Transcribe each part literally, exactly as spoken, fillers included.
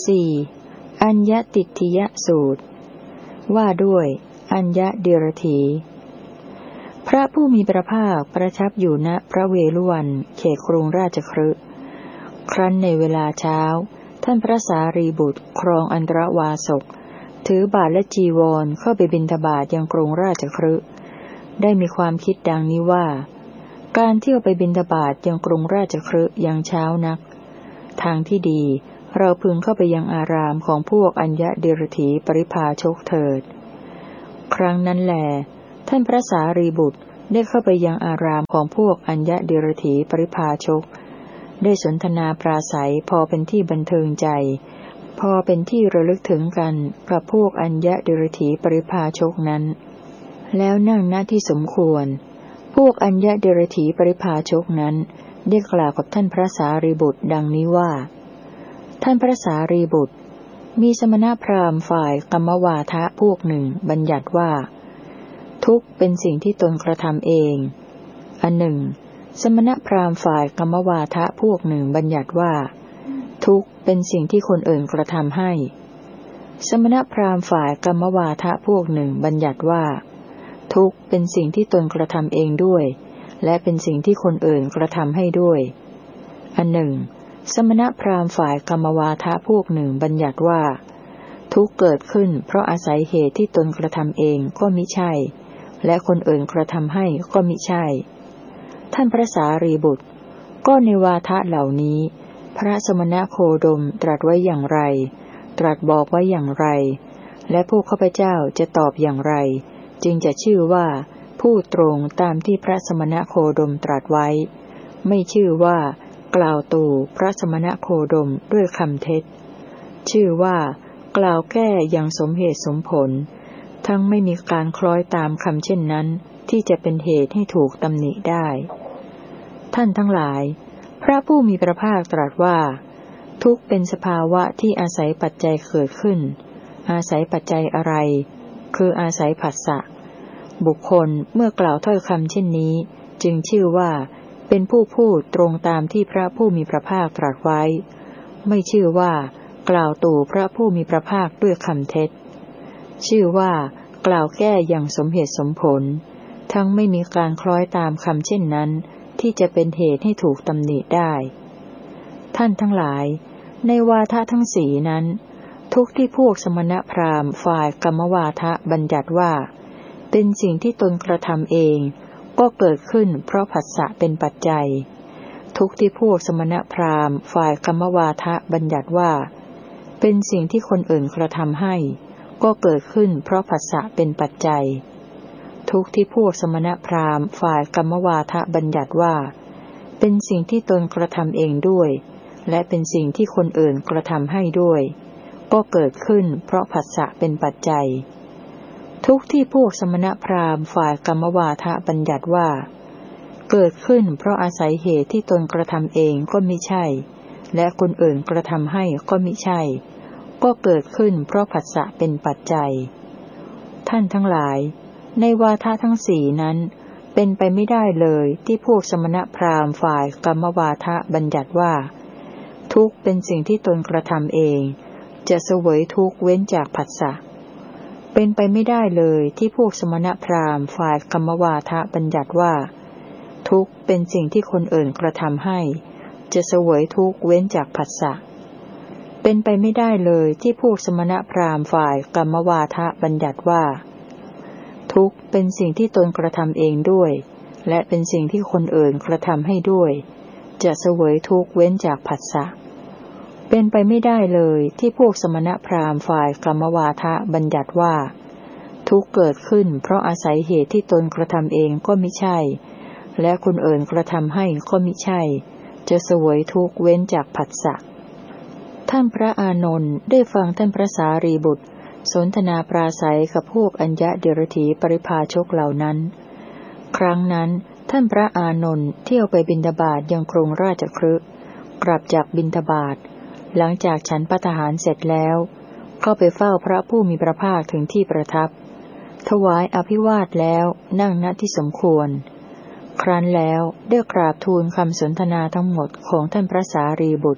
สี่อัญญติทธิยสูตรว่าด้วยอัญญเดรถีพระผู้มีพระภาคประทับอยู่ณพระเวฬุวันเขตกรุงราชคฤห์ครั้นในเวลาเช้าท่านพระสารีบุตรครองอันตรวาสกถือบาตรและจีวรเข้าไปบิณฑบาตยังกรุงราชคฤห์ได้มีความคิดดังนี้ว่าการเที่ยวไปบิณฑบาตยังกรุงราชคฤห์ยังเช้านักทางที่ดีเราพึงเข้าไปยังอารามของพวกอัญญเดรถีปริภาชกเถิดครั้งนั้นแลท่านพระสารีบุตรได้เข้าไปยังอารามของพวกอัญญเดรถีปริภาชกได้สนทนาปราศัยพอเป็นที่บันเทิงใจพอเป็นที่ระลึกถึงกันกับพวกอัญญเดรถีปริภาชกนั้นแล้วนั่งณที่สมควรพวกอัญญเดรถีปริภาชกนั้นได้กล่าวกับท่านพระสารีบุตรดังนี้ว่าท่านพระสารีบุตรมีสมณพราหมณ์ฝ่ายกรรมวาทะพวกหนึ่งบัญญัติว่าทุกข์เป็นสิ่งที่ตนกระทำเองอันหนึ่งสมณพราหมณ์ฝ่ายกรรมวาทะพวกหนึ่งบัญญัติว่าทุกข์เป็นสิ่งที่คนอื่นกระทำให้สมณพราหมณ์ฝ่ายกรรมวาทะพวกหนึ่งบัญญัติว่าทุกข์เป็นสิ่งที่ตนกระทำเองด้วยและเป็นสิ่งที่คนอื่นกระทำให้ด้วยอันหนึ่งสมณพราหมณ์ฝ่ายกรรมวาทะพวกหนึ่งบัญญัติว่าทุกข์เกิดขึ้นเพราะอาศัยเหตุที่ตนกระทำเองก็มิใช่และคนอื่นกระทำให้ก็มิใช่ท่านพระสารีบุตรก็ในวาทะเหล่านี้พระสมณโคดมตรัสไว้อย่างไรตรัสบอกไว้อย่างไรและพวกข้าพเจ้าจะตอบอย่างไรจึงจะชื่อว่าผู้ตรงตามที่พระสมณโคดมตรัสไว้ไม่ชื่อว่ากล่าวตู่พระสมณโคดมด้วยคำเท็จชื่อว่ากล่าวแก้อย่างสมเหตุสมผลทั้งไม่มีการคล้อยตามคำเช่นนั้นที่จะเป็นเหตุให้ถูกตำหนิได้ท่านทั้งหลายพระผู้มีพระภาคตรัสว่าทุกข์เป็นสภาวะที่อาศัยปัจจัยเกิดขึ้นอาศัยปัจจัยอะไรคืออาศัยผัสสะบุคคลเมื่อกล่าวถ้อยคำเช่นนี้จึงชื่อว่าเป็นผู้พูดตรงตามที่พระผู้มีพระภาคตรัสไว้ไม่ชื่อว่ากล่าวตู่พระผู้มีพระภาคด้วยคำเท็จชื่อว่ากล่าวแก้อย่างสมเหตุสมผลทั้งไม่มีการคล้อยตามคำเช่นนั้นที่จะเป็นเหตุให้ถูกตำหนิได้ท่านทั้งหลายในวาทะทั้งสี่นั้นทุกที่พวกสมณพราหมณ์ฝ่ายกรรมวาทะบัญญัติว่าเป็นสิ่งที่ตนกระทำเองก็เกิดขึ้นเพราะผัสสะเป็นปัจจัยทุกที่พวกสมณพราหมณ์ฝ่ายกรรมวาทะบัญญัติว่าเป็นสิ่งที่คนอื่นกระทำให้ก็เกิดขึ้นเพราะผัสสะเป็นปัจจัยทุกที่พวกสมณพราหมณ์ฝ่ายกรรมวาทะบัญญัติว่าเป็นสิ่งที่ตนกระทำเองด้วยและเป็นสิ่งที่คนอื่นกระทำให้ด้วยก็เกิดขึ้นเพราะผัสสะเป็นปัจจัยทุกที่พวกสมณพราหมณ์ฝ่ายกรรมวาทะบัญญัติว่าเกิดขึ้นเพราะอาศัยเหตุที่ตนกระทำเองก็มิใช่และคนอื่นกระทำให้ก็มิใช่ก็เกิดขึ้นเพราะผัสสะเป็นปัจจัยท่านทั้งหลายในวาทะทั้งสี่นั้นเป็นไปไม่ได้เลยที่พวกสมณพราหมณ์ฝ่ายกรรมวาทะบัญญัติว่าทุกข์เป็นสิ่งที่ตนกระทำเองจะเสวยทุกข์เว้นจากผัสสะเป็นไปไม่ได้เลยที่พวกสมณพราหมณ์ฝ่ายกรรมวาทะบัญญัติว่าทุกข์เป็นสิ่งที่คนอื่นกระทำให้จะเสวยทุกข์เว้นจากผัสสะเป็นไปไม่ได้เลยที่พวกสมณพราหมณ์ฝ่ายกรรมวาทะบัญญัติว่าทุกข์เป็นสิ่งที่ตนกระทำเองด้วยและเป็นสิ่งที่คนอื่นกระทำให้ด้วยจะเสวยทุกข์เว้นจากผัสสะเป็นไปไม่ได้เลยที่พวกสมณพราหมณ์ฝ่ายกรรมวาทะบัญญัติว่าทุกข์เกิดขึ้นเพราะอาศัยเหตุที่ตนกระทำเองก็มิใช่และคนอื่นกระทำให้ก็มิใช่จะเสวยทุกข์เว้นจากผัสสะท่านพระอานนท์ได้ฟังท่านพระสารีบุตรสนทนาปราศัยกับพวกอัญญเดรถีปริภาชกเหล่านั้นครั้งนั้นท่านพระอานนท์เที่ยวไปบิณฑบาตยังกรุงราชคฤห์กลับจากบิณฑบาตหลังจากฉันภัตตาหารเสร็จแล้วเข้าไปเฝ้าพระผู้มีพระภาคถึงที่ประทับถวายอภิวาทแล้วนั่งณที่สมควรครั้นแล้วได้กราบทูลคำสนทนาทั้งหมดของท่านพระสารีบุตร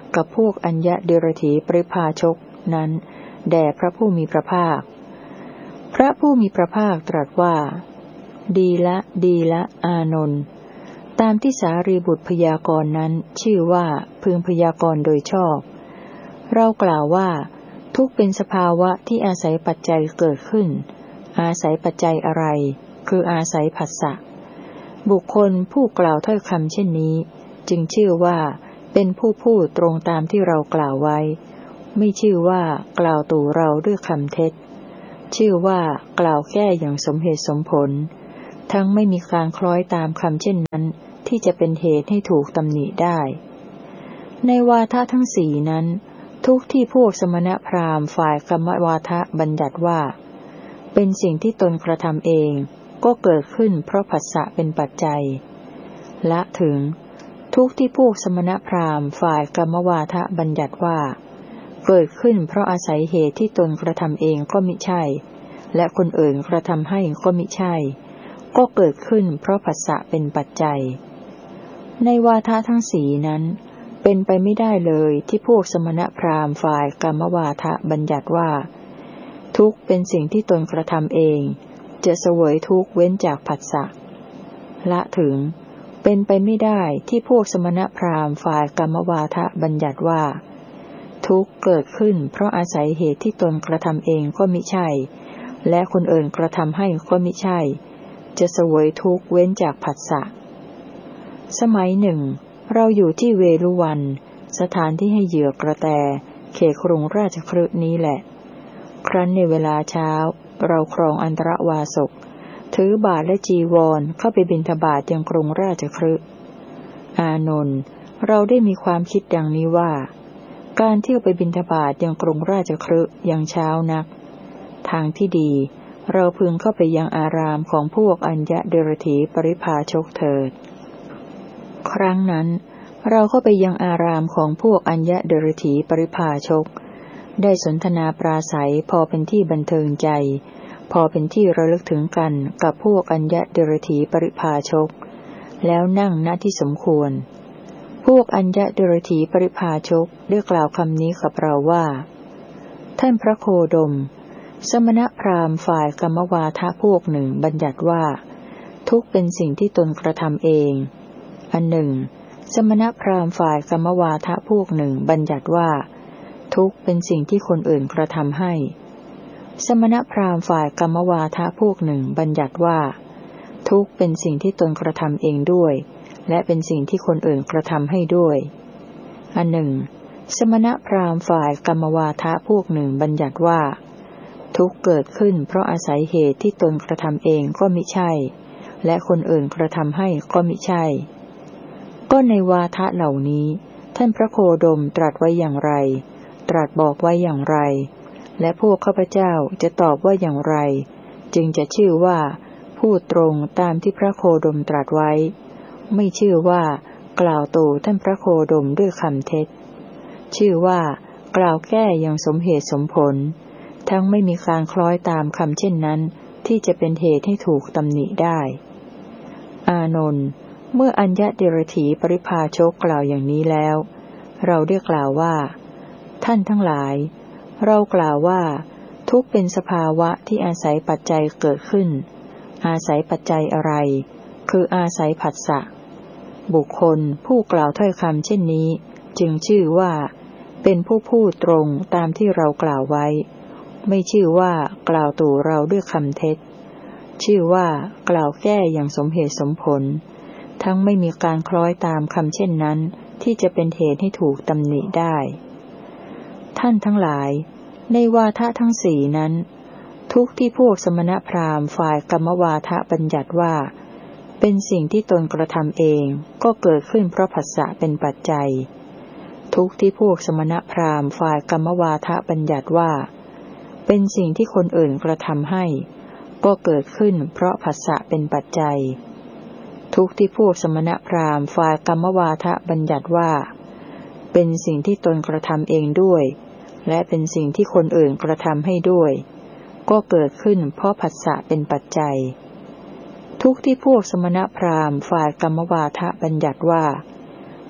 กับพวกอัญญเดรถีปริภาชกนั้นแด่พระผู้มีพระภาคพระผู้มีพระภาคตรัสว่าดีละดีละอานนท์ตามที่สารีบุตรพยากรณ์นั้นชื่อว่าพึงพยากรณ์โดยชอบเรากล่าวว่าทุกข์เป็นสภาวะที่อาศัยปัจจัยเกิดขึ้นอาศัยปัจจัยอะไรคืออาศัยผัสสะบุคคลผู้กล่าวถ้อยคำเช่นนี้จึงชื่อว่าเป็นผู้พูดตรงตามที่เรากล่าวไว้ไม่ชื่อว่ากล่าวตู่เราด้วยคำเท็จชื่อว่ากล่าวแก้อย่างสมเหตุสมผลทั้งไม่มีการคล้อยตามคำเช่นนั้นที่จะเป็นเหตุให้ถูกตำหนิได้ในวาทะทั้งสี่นั้นทุกที่พวกสมณพราหมณ์ฝ่ายกรรมวาทะบัญญัติว่าเป็นสิ่งที่ตนกระทำเองก็เกิดขึ้นเพราะผัสสะเป็นปัจจัยละถึงทุกที่พวกสมณพราหมณ์ฝ่ายกรรมวาทะบัญญัติว่าเกิดขึ้นเพราะอาศัยเหตุที่ตนกระทำเองก็มิใช่และคนอื่นกระทำให้ก็มิใช่ก็เกิดขึ้นเพราะผัสสะเป็นปัจจัยในวาทะทั้งสี่นั้นเป็นไปไม่ได้เลยที่พวกสมณพราหมณ์ฝ่ายกรรมวาทะบัญญัติว่าทุกข์เป็นสิ่งที่ตนกระทำเองจะเสวยทุกข์เว้นจากผัสสะละถึงเป็นไปไม่ได้ที่พวกสมณพราหมณ์ฝ่ายกรรมวาทะบัญญัติว่าทุกข์เกิดขึ้นเพราะอาศัยเหตุที่ตนกระทำเองก็มิใช่และคนอื่นกระทำให้ก็มิใช่จะเสวยทุกข์เว้นจากผัสสะสมัยหนึ่งเราอยู่ที่เวฬุวันสถานที่ให้เหยื่อกระแตเขตกรุงราชคฤห์นี้แหละครั้นในเวลาเช้าเราครองอันตรวาสกถือบาตรและจีวรเข้าไปบิณฑบาตยังกรุงราชคฤห์อานนท์เราได้มีความคิดดังนี้ว่าการเที่ยวไปบิณฑบาตยังกรุงราชคฤห์ยังเช้านักทางที่ดีเราพึงเข้าไปยังอารามของพวกอัญญเดรถีปริภาชกเถิดครั้งนั้นเราเข้าไปยังอารามของพวกอัญญเดรถีปริภาชกได้สนทนาปราศัยพอเป็นที่บันเทิงใจพอเป็นที่ระลึกถึงกันกับพวกอัญญเดรถีปริภาชกแล้วนั่งณที่สมควรพวกอัญญเดรถีปริภาชกได้กล่าวคำนี้กับเราว่าท่านพระโคดมสมณพราหมณ์ฝ่ายกรรมวาทะพวกหนึ่งบัญญัติว่าทุกข์เป็นสิ่งที่ตนกระทำเองอันหนึ่งสมณพราหมณ์ฝ่ายกรรมวาทะพวกหนึ่งบัญญัติว่าทุกข์เป็นสิ่งที่คนอื่นกระทำให้สมณพราหมณ์ฝ่ายกรรมวาทะพวกหนึ่งบัญญัติว่าทุกข์เป็นสิ่งที่ตนกระทำเองด้วยและเป็นสิ่งที่คนอื่นกระทำให้ด้วยอันหนึ่งสมณพราหมณ์ฝ่ายกรรมวาทะพวกหนึ่งบัญญัติว่าทุกข์เกิดขึ้นเพราะอาศัยเหตุที่ตนกระทำเองก็มิใช่และคนอื่นกระทำให้ก็มิใช่ก็ในวาทะเหล่านี้ท่านพระโคดมตรัสไว้อย่างไรตรัสบอกไว้อย่างไรและพวกข้าพเจ้าจะตอบว่าอย่างไรจึงจะชื่อว่าพูดตรงตามที่พระโคดมตรัสไว้ไม่ชื่อว่ากล่าวตู่ท่านพระโคดมด้วยคำเท็จชื่อว่ากล่าวแก้อย่างสมเหตุสมผลทั้งไม่มีการคล้อยตามคำเช่นนั้นที่จะเป็นเหตุให้ถูกตำหนิได้อานนท์เมื่ออัญญเดรถีปริภาชกกล่าวอย่างนี้แล้วเราได้กล่าวว่าท่านทั้งหลายเรากล่าวว่าทุกข์เป็นสภาวะที่อาศัยปัจจัยเกิดขึ้นอาศัยปัจจัยอะไรคืออาศัยผัสสะบุคคลผู้กล่าวถ้อยคำเช่นนี้จึงชื่อว่าเป็นผู้พูดตรงตามที่เรากล่าวไว้ไม่ชื่อว่ากล่าวตู่เราด้วยคำเท็จชื่อว่ากล่าวแก้อย่างสมเหตุสมผลทั้งไม่มีการคล้อยตามคำเช่นนั้นที่จะเป็นเหตุให้ถูกตำหนิได้ท่านทั้งหลายในวาทะทั้งสี่นั้นทุกที่พวกสมณพราหมณ์ฝ่ายกรรมวาทะบัญญัติว่าเป็นสิ่งที่ตนกระทำเองก็เกิดขึ้นเพราะผัสสะเป็นปัจจัยทุกที่พวกสมณพราหมณ์ฝ่ายกรรมวาทะบัญญัติว่าเป็นสิ่งที่คนอื่นกระทำให้ก็เกิดขึ้นเพราะผัสสะเป็นปัจจัยทุกที่พวกสมณพราหมณ์ฝ่ายกรรมวาทะบัญญัติว่าเป็นสิ่งที่ตนกระทำเองด้วยและเป็นสิ่งที่คนอื่นกระทำให้ด้วยก็เกิดขึ้นเพราะผัสสะเป็นปัจจัยทุกที่พวกสมณพราหมณ์ฝ่ายกรรมวาทะบัญญัติว่า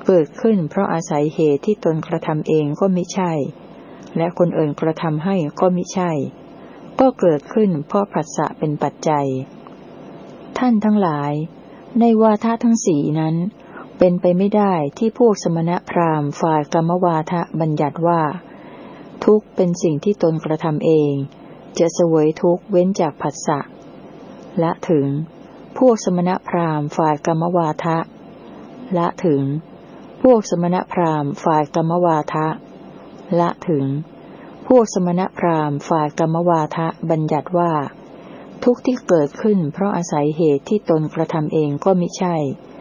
เกิดขึ้นเพราะอาศัยเหตุที่ตนกระทำเองก็มิใช่และคนอื่นกระทำให้ก็มิใช่ก็เกิดขึ้นเพราะผัสสะเป็นปัจจัยท่านทั้งหลายในวาทะทั้งสี่นั้นเป็นไปไม่ได้ที่พวกสมณพราหมณ์ฝ่ายกรรมวาทะบัญญัติว่าทุกข์เป็นสิ่งที่ตนกระทำเองจะเสวยทุกข์เว้นจากผัสสะละถึงพวกสมณพราหมณ์ฝ่ายกรรมวาทะละถึงพวกสมณพราหมณ์ฝ่ายกรรมวาทะละถึงพวกสมณพราหมณ์ฝ่ายกรรมวาทะบัญญัติว่าทุกข์ที่เกิดขึ้นเพราะอาศัยเหตุที่ตนกระทำเองก็มิใช่